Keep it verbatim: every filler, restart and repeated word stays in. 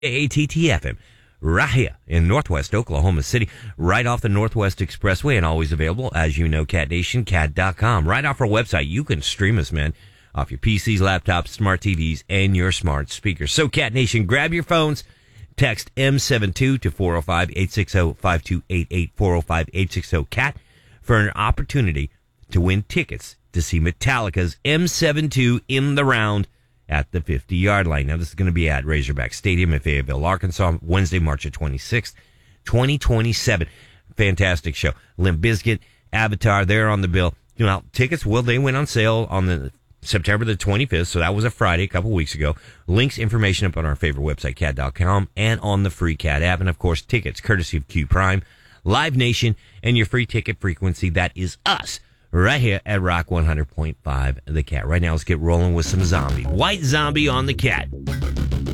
A T T F M, right here in Northwest Oklahoma City, right off the Northwest Expressway, and always available, as you know, Cat Nation, cat dot com. Right off our website, you can stream us, man, off your P Cs, laptops, smart T Vs, and your smart speakers. So, Cat Nation, grab your phones, text M seven two to four oh five, eight six oh, five two eight eight, four oh five, eight six oh, cat for an opportunity to win tickets to see Metallica's M seventy-two in the round at the fifty-yard line. Now, this is going to be at Razorback Stadium in Fayetteville, Arkansas, Wednesday, March twenty-sixth, twenty twenty-seven. Fantastic show. Limp Bizkit, Avatar, they're on the bill. You know, tickets, well, they went on sale on the September the twenty-fifth, so that was a Friday, a couple weeks ago. Links, information up on our favorite website, cat dot com, and on the free Cat app. And, of course, tickets courtesy of Q Prime, Live Nation, and your free ticket frequency. That is us. Right here at Rock one hundred point five, The Cat. Right now, let's get rolling with some Zombie. White Zombie on The Cat.